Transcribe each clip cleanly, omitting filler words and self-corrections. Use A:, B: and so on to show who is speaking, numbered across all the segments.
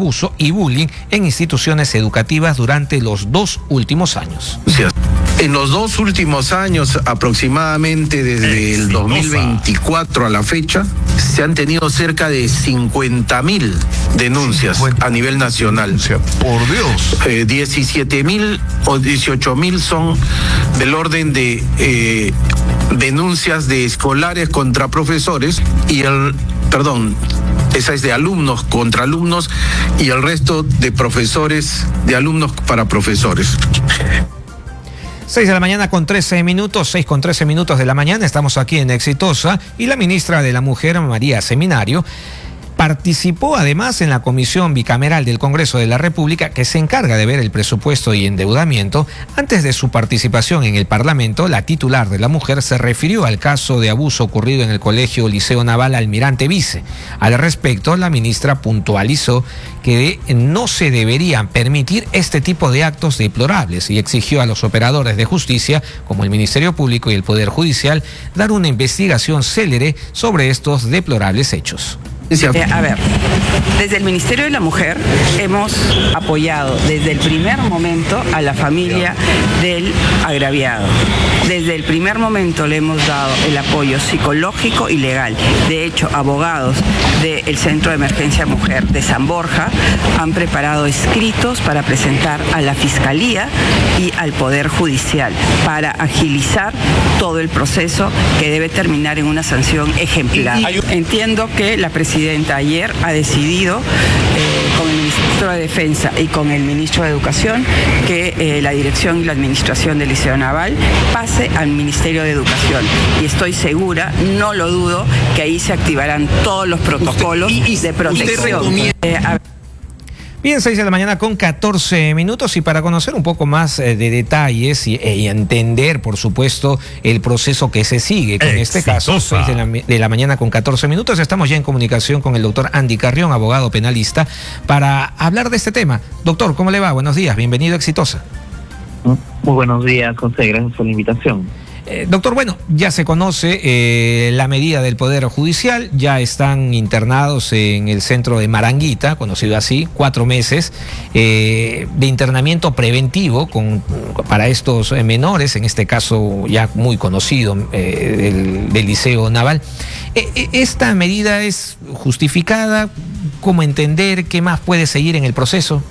A: abuso y bullying en instituciones educativas durante los 2 últimos años.
B: En los 2 últimos años, aproximadamente desde el 2024 a la fecha, se han tenido cerca de 50.000 denuncias a nivel nacional.
C: Por Dios.
B: 17.000 o 18.000 son del orden de denuncias de escolares contra profesores esa es de alumnos contra alumnos y el resto de profesores, de alumnos para profesores.
A: 6 de la mañana con 13 minutos, 6 con 13 minutos de la mañana, estamos aquí en Exitosa y la ministra de la Mujer, María Seminario, participó además en la Comisión Bicameral del Congreso de la República que se encarga de ver el presupuesto y endeudamiento. Antes de su participación en el Parlamento, la titular de la mujer se refirió al caso de abuso ocurrido en el Colegio Liceo Naval Almirante Vice. Al respecto, la ministra puntualizó que no se deberían permitir este tipo de actos deplorables y exigió a los operadores de justicia, como el Ministerio Público y el Poder Judicial, dar una investigación célere sobre estos deplorables hechos.
D: A ver, desde el Ministerio de la Mujer hemos apoyado desde el primer momento a la familia del agraviado. Desde el primer momento le hemos dado el apoyo psicológico y legal. De hecho, abogados del Centro de Emergencia Mujer de San Borja han preparado escritos para presentar a la Fiscalía y al Poder Judicial para agilizar todo el proceso que debe terminar en una sanción ejemplar. Entiendo que la presidenta ayer ha decidido con el ministro de Defensa y con el ministro de Educación que la dirección y la administración del Liceo Naval pase al Ministerio de Educación y estoy segura, no lo dudo, que ahí se activarán todos los protocolos de protección.
A: Bien, 6 de la mañana con 14 minutos y para conocer un poco más de detalles y entender, por supuesto, el proceso que se sigue con este caso, 6 de la mañana con 14 minutos, estamos ya en comunicación con el doctor Andy Carrión, abogado penalista, para hablar de este tema. Doctor, ¿cómo le va? Buenos días, bienvenido a Exitosa.
E: Muy buenos días, José, gracias por la invitación.
A: Doctor, bueno, ya se conoce la medida del Poder Judicial, ya están internados en el centro de Maranguita, conocido así, 4 meses de internamiento preventivo para estos menores, en este caso ya muy conocido del Liceo Naval. ¿Esta medida es justificada? ¿Cómo entender? ¿Qué más puede seguir en el proceso?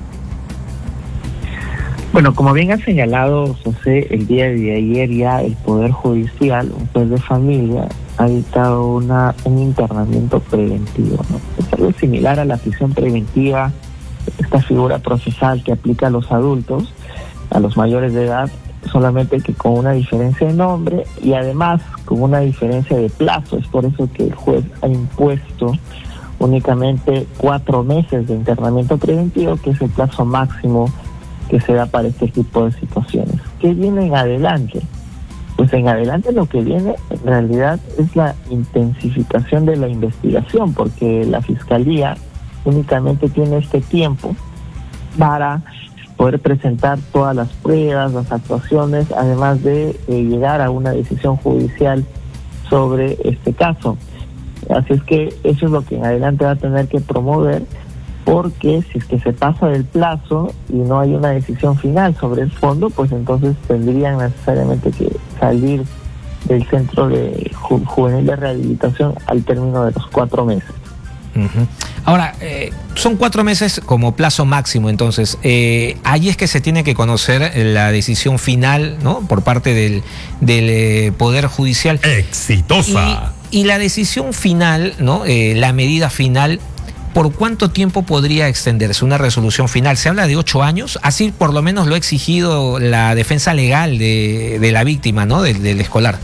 E: Bueno, como bien ha señalado José, el día de ayer ya el Poder Judicial, un juez de familia, ha dictado un internamiento preventivo, ¿no? Es algo similar a la prisión preventiva, esta figura procesal que aplica a los adultos, a los mayores de edad, solamente que con una diferencia de nombre y además con una diferencia de plazo. Es por eso que el juez ha impuesto únicamente 4 meses de internamiento preventivo, que es el plazo máximo que se da para este tipo de situaciones. ¿Qué viene en adelante? Pues en adelante lo que viene en realidad es la intensificación de la investigación, porque la Fiscalía únicamente tiene este tiempo para poder presentar todas las pruebas, las actuaciones, además de llegar a una decisión judicial sobre este caso. Así es que eso es lo que en adelante va a tener que promover, porque si es que se pasa del plazo y no hay una decisión final sobre el fondo, pues entonces tendrían necesariamente que salir del centro de juvenil de rehabilitación al término de los 4 meses.
A: Ahora, son 4 meses como plazo máximo, entonces, ahí es que se tiene que conocer la decisión final, ¿no?, por parte del Poder Judicial.
C: Exitosa.
A: Y la decisión final, ¿no?, la medida final, ¿por cuánto tiempo podría extenderse una resolución final? Se habla de 8 años, así por lo menos lo ha exigido la defensa legal de la víctima, ¿no?, del escolar.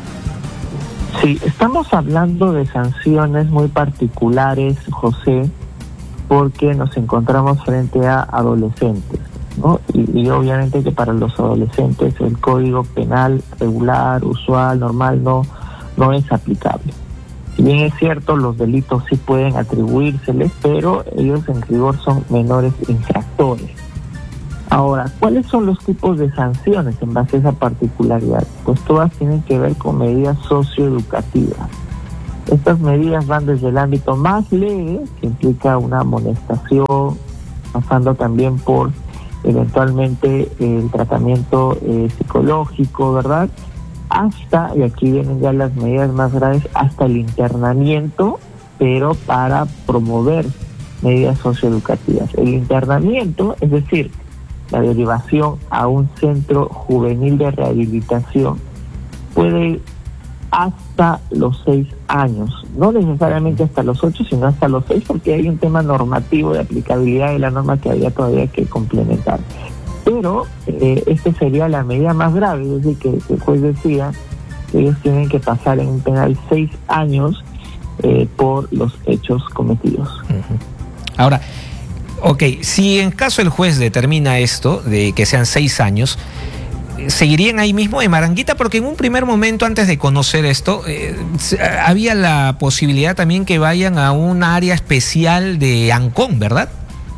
E: Sí, estamos hablando de sanciones muy particulares, José, porque nos encontramos frente a adolescentes, ¿no? Y obviamente que para los adolescentes el código penal regular, usual, normal no es aplicable. Si bien es cierto, los delitos sí pueden atribuírseles, pero ellos en rigor son menores infractores. Ahora, ¿cuáles son los tipos de sanciones en base a esa particularidad? Pues todas tienen que ver con medidas socioeducativas. Estas medidas van desde el ámbito más leve, que implica una amonestación, pasando también por eventualmente el tratamiento psicológico, ¿verdad? Hasta, y aquí vienen ya las medidas más graves, hasta el internamiento, pero para promover medidas socioeducativas. El internamiento, es decir, la derivación a un centro juvenil de rehabilitación, puede ir hasta los 6 años, no necesariamente hasta los 8, sino hasta los 6, porque hay un tema normativo de aplicabilidad de la norma que había todavía que complementar. Pero esta sería la medida más grave, es decir, que el juez decía que ellos tienen que pasar en un penal 6 años por los hechos cometidos.
A: Ahora, ok, si en caso el juez determina esto, de que sean 6 años, ¿seguirían ahí mismo en Maranguita? Porque en un primer momento, antes de conocer esto, había la posibilidad también que vayan a un área especial de Ancón, ¿verdad?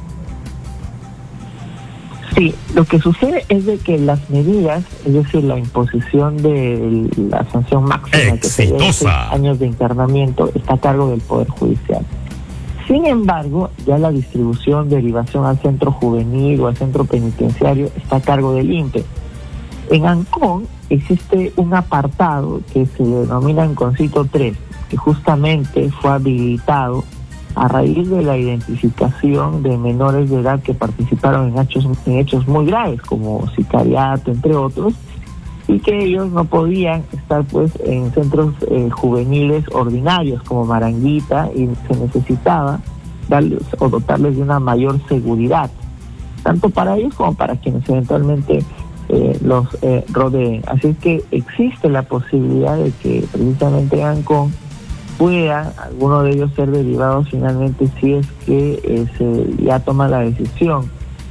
E: Sí, lo que sucede es de que las medidas, es decir, la imposición de la sanción máxima, que sería 6 años de internamiento, está a cargo del Poder Judicial. Sin embargo, ya la distribución, derivación al centro juvenil o al centro penitenciario está a cargo del INPE. En Ancón existe un apartado que se denomina Anconcito 3, que justamente fue habilitado a raíz de la identificación de menores de edad que participaron en hechos muy graves, como sicariato, entre otros, y que ellos no podían estar pues en centros juveniles ordinarios como Maranguita, y se necesitaba darles o dotarles de una mayor seguridad, tanto para ellos como para quienes eventualmente los rodeen. Así es que existe la posibilidad de que precisamente Ancón pueda alguno de ellos ser derivados finalmente, si es que se ya toma la decisión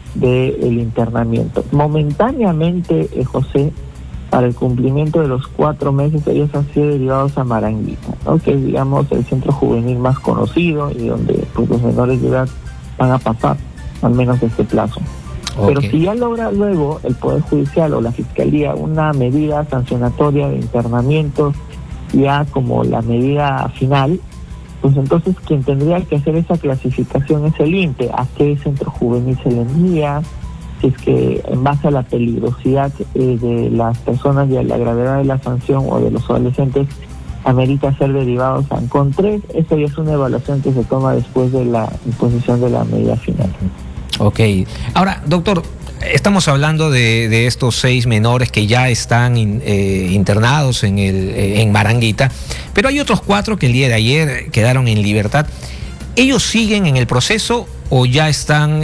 E: del internamiento. Momentáneamente, José, para el cumplimiento de los 4 meses, ellos han sido derivados a Maranguita, ¿no? Que es, digamos, el centro juvenil más conocido y donde pues los menores de edad van a pasar al menos este plazo. Okay. Pero si ya logra luego el Poder Judicial o la Fiscalía una medida sancionatoria de internamiento, ya como la medida final, pues entonces quien tendría que hacer esa clasificación es el INPE, a qué centro juvenil se le envía, si es que en base a la peligrosidad de las personas y a la gravedad de la sanción o de los adolescentes amerita ser derivados a Ancón 3. Eso ya es una evaluación que se toma después de la imposición de la medida final.
A: Ok. Ahora, doctor, estamos hablando de estos 6 menores que ya están internados en Maranguita, pero hay otros 4 que el día de ayer quedaron en libertad. ¿Ellos siguen en el proceso o ya están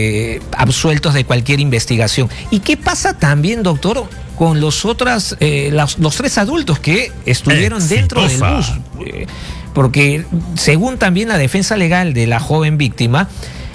A: absueltos de cualquier investigación? ¿Y qué pasa también, doctor, con los 3 adultos que estuvieron dentro del bus? Porque según también la defensa legal de la joven víctima,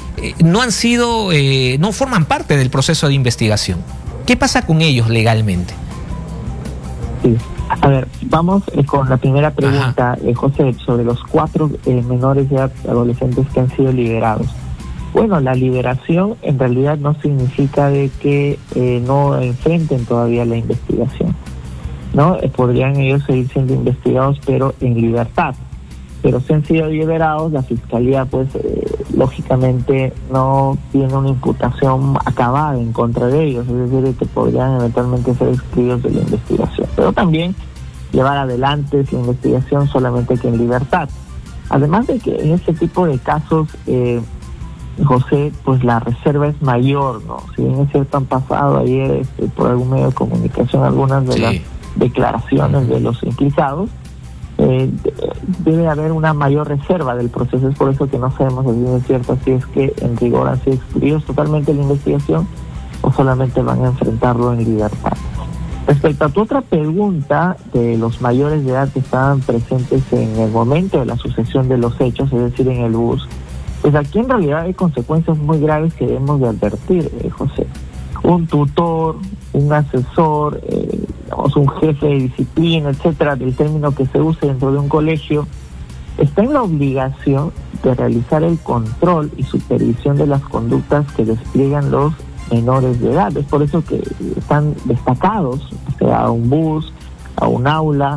A: no forman parte del proceso de investigación. ¿Qué pasa con ellos legalmente?
E: Sí. A ver, vamos con la primera pregunta, José, sobre los 4 menores de edad adolescentes que han sido liberados. Bueno, la liberación en realidad no significa de que no enfrenten todavía la investigación, ¿no? Podrían ellos seguir siendo investigados, pero en libertad. Pero si han sido liberados, la Fiscalía, pues, lógicamente no tiene una imputación acabada en contra de ellos, es decir, de que podrían eventualmente ser excluidos de la investigación. Pero también llevar adelante la investigación solamente que en libertad. Además de que en este tipo de casos, José, pues la reserva es mayor, ¿no? Si bien es cierto, han pasado ayer por algún medio de comunicación algunas de las declaraciones de los implicados, debe haber una mayor reserva del proceso. Es por eso que no sabemos si es cierto si es que en rigor han sido excluidos totalmente de la investigación o solamente van a enfrentarlo en libertad. Respecto a tu otra pregunta de los mayores de edad que estaban presentes en el momento de la sucesión de los hechos, es decir, en el bus, pues aquí en realidad hay consecuencias muy graves que debemos de advertir, José. Un tutor, un asesor, un jefe de disciplina, etcétera, del término que se use dentro de un colegio, está en la obligación de realizar el control y supervisión de las conductas que despliegan los menores de edad. Es por eso que están destacados, o sea, a un bus, a un aula,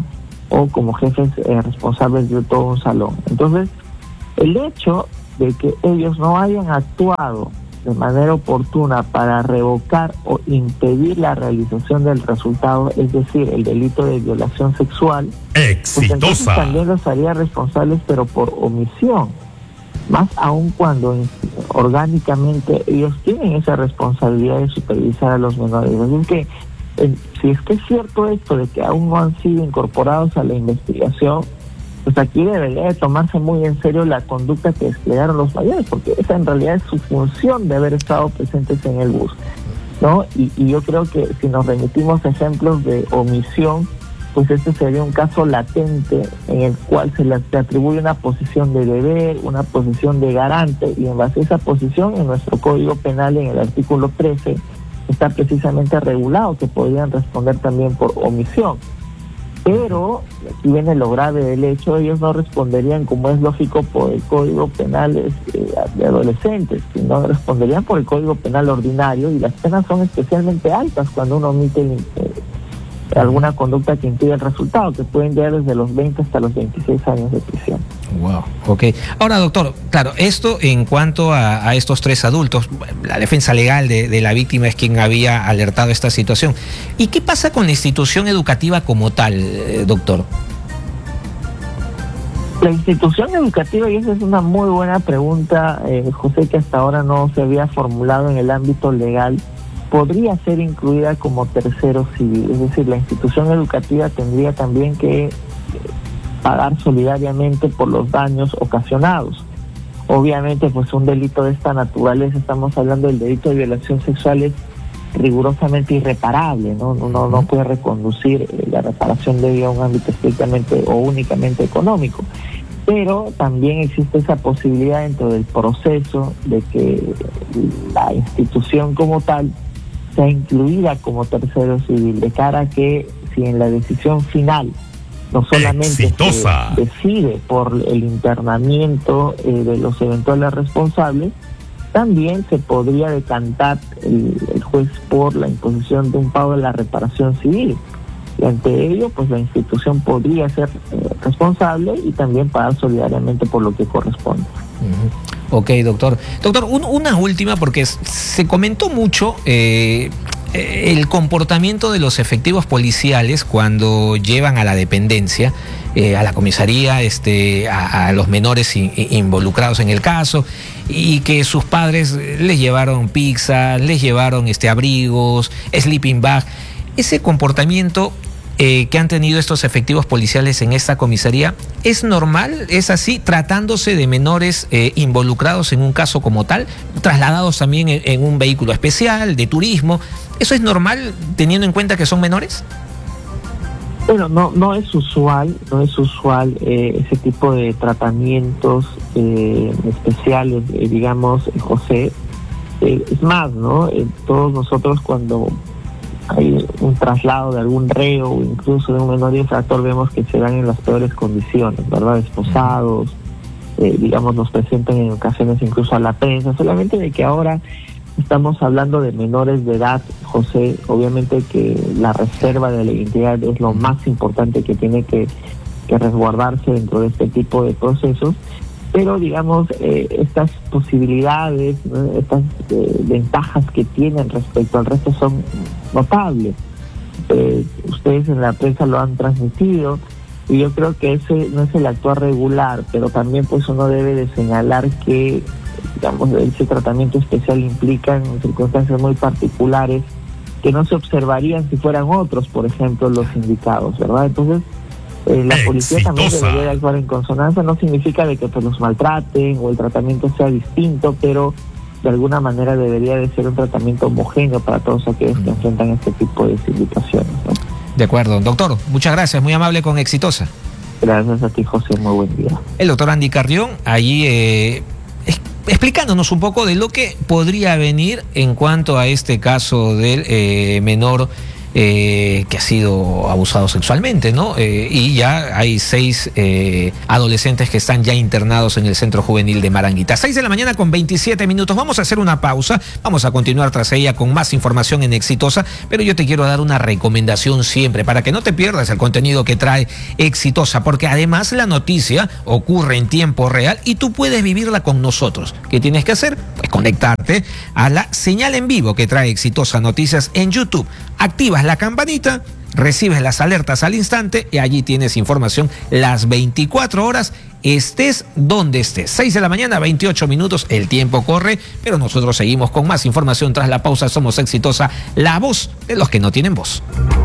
E: o como jefes responsables de todo un salón. Entonces, el hecho de que ellos no hayan actuado de manera oportuna para revocar o impedir la realización del resultado, es decir, el delito de violación sexual, pues entonces también los haría responsables, pero por omisión, más aún cuando orgánicamente ellos tienen esa responsabilidad de supervisar a los menores. Así que si es que es cierto esto de que aún no han sido incorporados a la investigación, pues aquí debería de tomarse muy en serio la conducta que desplegaron los mayores, porque esa en realidad es su función de haber estado presentes en el bus, ¿no? Y yo creo que si nos remitimos a ejemplos de omisión, pues este sería un caso latente en el cual se le atribuye una posición de deber, una posición de garante, y en base a esa posición en nuestro Código Penal, en el artículo 13, está precisamente regulado que podrían responder también por omisión. Pero aquí viene lo grave del hecho: ellos no responderían, como es lógico, por el Código Penal de adolescentes, sino responderían por el Código Penal ordinario, y las penas son especialmente altas cuando uno omite alguna conducta que impide el resultado, que pueden llegar desde los 20 hasta los 26 años de prisión.
A: Wow, ok. Ahora, doctor, claro, esto en cuanto a estos tres adultos, la defensa legal de la víctima es quien había alertado esta situación. ¿Y qué pasa con la institución educativa como tal, doctor?
E: La institución educativa, y esa es una muy buena pregunta, José, que hasta ahora no se había formulado en el ámbito legal, podría ser incluida como tercero civil. Es decir, la institución educativa tendría también que pagar solidariamente por los daños ocasionados. Obviamente, pues un delito de esta naturaleza, estamos hablando del delito de violación sexual, es rigurosamente irreparable, ¿no? Uno no puede reconducir la reparación debida a un ámbito estrictamente o únicamente económico. Pero también existe esa posibilidad dentro del proceso de que la institución como tal sea incluida como tercero civil, de cara a que si en la decisión final no solamente se decide por el internamiento de los eventuales responsables, también se podría decantar el juez por la imposición de un pago de la reparación civil. Y ante ello, pues la institución podría ser responsable y también pagar solidariamente por lo que corresponde.
A: Ok, doctor. Doctor, una última, porque se comentó mucho el comportamiento de los efectivos policiales cuando llevan a la dependencia, a la comisaría, a los menores involucrados en el caso, y que sus padres les llevaron pizza, les llevaron abrigos, sleeping bag. Ese comportamiento que han tenido estos efectivos policiales en esta comisaría, ¿es normal? ¿Es así? Tratándose de menores involucrados en un caso como tal, trasladados también en un vehículo especial de turismo, ¿eso es normal teniendo en cuenta que son menores?
E: Bueno, no es usual ese tipo de tratamientos especiales, digamos, José. Es más, ¿no? Todos nosotros, cuando hay un traslado de algún reo o incluso de un menor infractor, vemos que se dan en las peores condiciones, ¿verdad? Esposados, digamos, nos presentan en ocasiones incluso a la prensa, solamente de que ahora estamos hablando de menores de edad, José. Obviamente que la reserva de la identidad es lo más importante que tiene que resguardarse dentro de este tipo de procesos, pero digamos, estas posibilidades, ¿no? Estas ventajas que tienen respecto al resto son notables. Ustedes en la prensa lo han transmitido, y yo creo que ese no es el actuar regular, pero también pues uno debe de señalar que, digamos, ese tratamiento especial implica en circunstancias muy particulares que no se observarían si fueran otros, por ejemplo, los indicados, ¿verdad? Entonces, la policía también debería actuar en consonancia. No significa de que pues los maltraten o el tratamiento sea distinto, pero de alguna manera debería de ser un tratamiento homogéneo para todos aquellos que enfrentan este tipo de situaciones, ¿no?
A: De acuerdo. Doctor, muchas gracias, muy amable con Exitosa.
E: Gracias a ti, José, muy buen día.
A: El doctor Andy Carrión, allí explicándonos un poco de lo que podría venir en cuanto a este caso del menor que ha sido abusado sexualmente, ¿no? Y ya hay 6 adolescentes que están ya internados en el Centro Juvenil de Maranguita. 6 de la mañana con 27 minutos. Vamos a hacer una pausa. Vamos a continuar tras ella con más información en Exitosa, pero yo te quiero dar una recomendación siempre para que no te pierdas el contenido que trae Exitosa, porque además la noticia ocurre en tiempo real y tú puedes vivirla con nosotros. ¿Qué tienes que hacer? Pues conectarte a la señal en vivo que trae Exitosa Noticias en YouTube. Activas la campanita, recibes las alertas al instante y allí tienes información las 24 horas, estés donde estés. 6 de la mañana, 28 minutos, el tiempo corre, pero nosotros seguimos con más información tras la pausa. Somos Exitosa, la voz de los que no tienen voz.